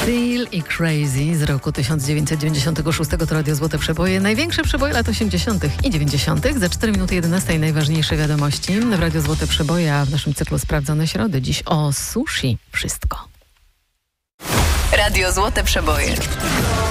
Seal i Crazy z roku 1996 to Radio Złote Przeboje. Największe przeboje lat 80. i 90. Za 4 minuty 11 najważniejsze wiadomości w Radio Złote Przeboje, a w naszym cyklu Sprawdzone Środy. Dziś o sushi. Wszystko. Radio Złote Przeboje.